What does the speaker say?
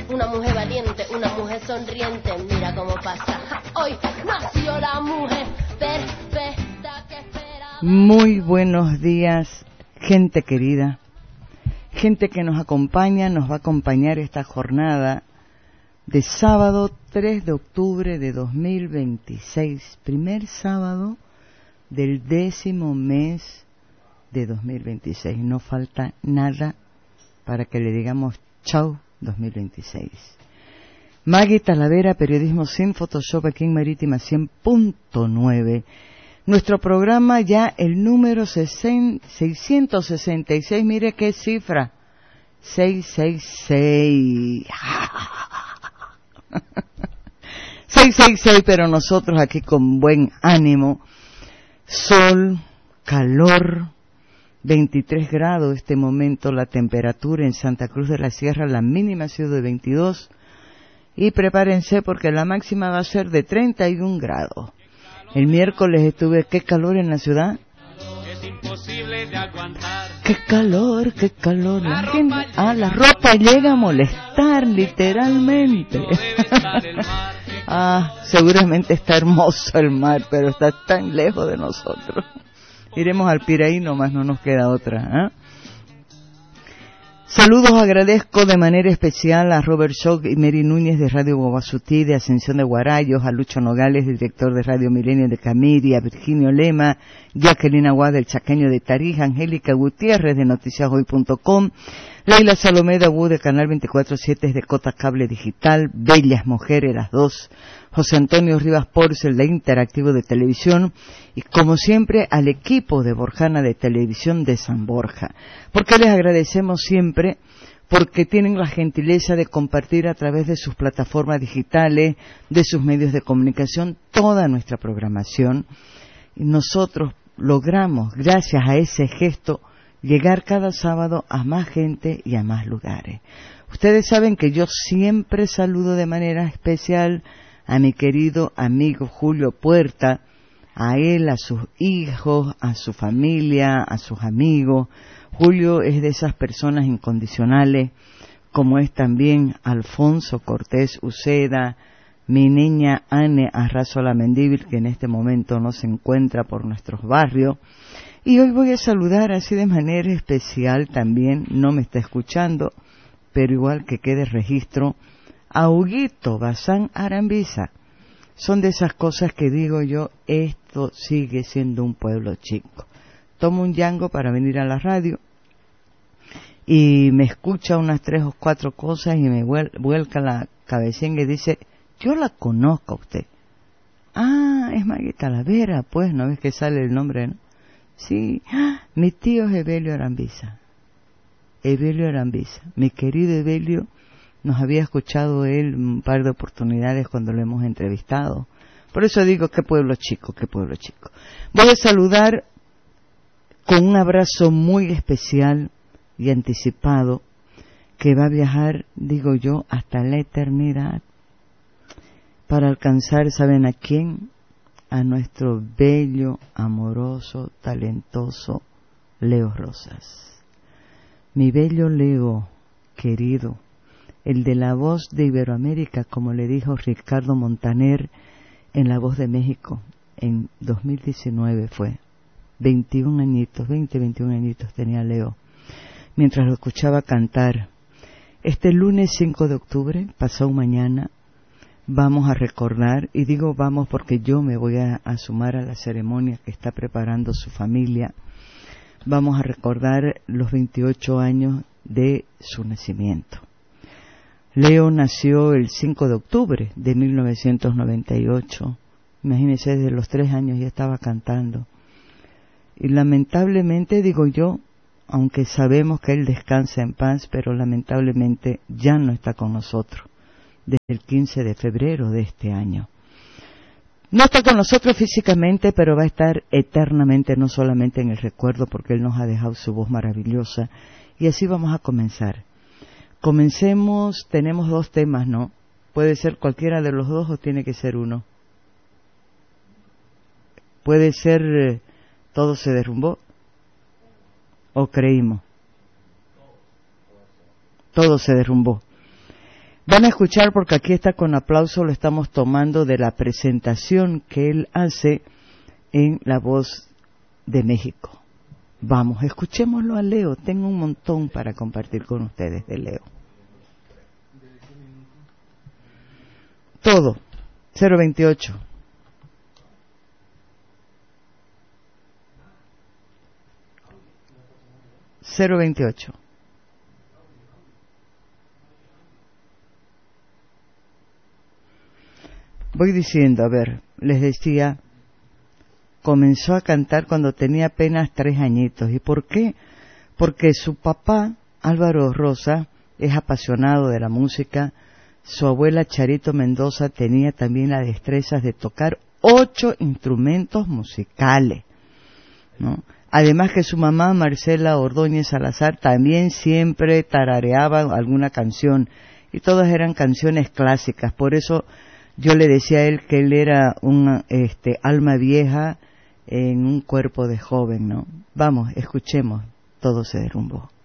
una mujer valiente, una mujer sonriente. Mira cómo pasa, hoy nació la mujer perfecta que esperaba. Muy buenos días, gente querida, gente que nos acompaña, nos va a acompañar esta jornada de sábado 3 de octubre de 2026, primer sábado del 10º mes de 2026. No falta nada para que le digamos chau 2026. Maggie Talavera, periodismo sin Photoshop, aquí en Marítima 100.9. Nuestro programa ya el número 666, mire qué cifra, 666. 666, pero nosotros aquí con buen ánimo, sol, calor, 23 grados este momento la temperatura en Santa Cruz de la Sierra, la mínima ha sido de 22 y prepárense porque la máxima va a ser de 31 grados. El miércoles estuve, qué calor en la ciudad. Es imposible de aguantar. Qué calor, qué calor. La ropa llega a molestar literalmente. Seguramente está hermoso el mar, pero está tan lejos de nosotros. Iremos al Piraí nomás, no nos queda otra. Saludos, agradezco de manera especial a Robert Schock y Mary Núñez de Radio Guabasutí, de Ascensión de Guarayos, a Lucho Nogales, director de Radio Milenio de Camiri, a Virginio Lema, Jacqueline Aguad del Chaqueño de Tarija, Angélica Gutiérrez de noticiashoy.com, Leila Salomé Dabu de Canal 24/7 de Cota Cable Digital, bellas mujeres las dos, José Antonio Rivas Porcel de Interactivo de Televisión y como siempre al equipo de Borjana de Televisión de San Borja. Porque les agradecemos siempre porque tienen la gentileza de compartir a través de sus plataformas digitales, de sus medios de comunicación, toda nuestra programación. Y nosotros logramos, gracias a ese gesto, llegar cada sábado a más gente y a más lugares. Ustedes saben que yo siempre saludo de manera especial a mi querido amigo Julio Puerta, a él, a sus hijos, a su familia, a sus amigos. Julio es de esas personas incondicionales, como es también Alfonso Cortés Uceda, mi niña Anne Arrazola Mendívil, que en este momento no se encuentra por nuestros barrios. Y hoy voy a saludar así de manera especial también, no me está escuchando, pero igual que quede registro, a Huguito Bazán Arambiza. Son de esas cosas que digo yo, esto sigue siendo un pueblo chico. Tomo un yango para venir a la radio y me escucha unas 3 o 4 cosas y me vuelca la cabecilla y dice, yo la conozco a usted. Es Maggie Talavera, pues, ¿no ves que sale el nombre, no? Sí, mi tío es Evelio Arambiza. Evelio Arambiza, mi querido Evelio. Nos había escuchado él un par de oportunidades cuando lo hemos entrevistado. Por eso digo, qué pueblo chico, qué pueblo chico. Voy a saludar con un abrazo muy especial y anticipado que va a viajar, digo yo, hasta la eternidad para alcanzar, ¿saben a quién? A nuestro bello, amoroso, talentoso Leo Rosas. Mi bello Leo, querido, el de la voz de Iberoamérica, como le dijo Ricardo Montaner en La Voz de México, en 2019 fue. 21 añitos tenía Leo, mientras lo escuchaba cantar. Este lunes 5 de octubre, pasado mañana, vamos a recordar, y digo vamos porque yo me voy a sumar a la ceremonia que está preparando su familia. Vamos a recordar los 28 años de su nacimiento. Leo nació el 5 de octubre de 1998. Imagínense, desde los 3 años ya estaba cantando. Y lamentablemente, digo yo, aunque sabemos que él descansa en paz, pero lamentablemente ya no está con nosotros desde el 15 de febrero de este año. No está con nosotros físicamente, pero va a estar eternamente, no solamente en el recuerdo, porque él nos ha dejado su voz maravillosa. Y así vamos a comenzar. Comencemos, tenemos 2 temas, ¿no? Puede ser cualquiera de los 2 o tiene que ser uno. Puede ser todo se derrumbó o creímos. Todo se derrumbó. Van a escuchar, porque aquí está con aplauso, lo estamos tomando de la presentación que él hace en La Voz de México. Vamos, escuchémoslo a Leo. Tengo un montón para compartir con ustedes de Leo. Todo. 028. Voy diciendo, a ver, les decía, comenzó a cantar cuando tenía apenas 3 añitos. ¿Y por qué? Porque su papá, Álvaro Rosa, es apasionado de la música. Su abuela Charito Mendoza tenía también las destrezas de tocar 8 instrumentos musicales, ¿no? Además que su mamá, Marcela Ordóñez Salazar, también siempre tarareaba alguna canción, y todas eran canciones clásicas. Por eso yo le decía a él que él era un alma vieja en un cuerpo de joven, ¿no? Vamos, escuchemos, Todo se derrumbó.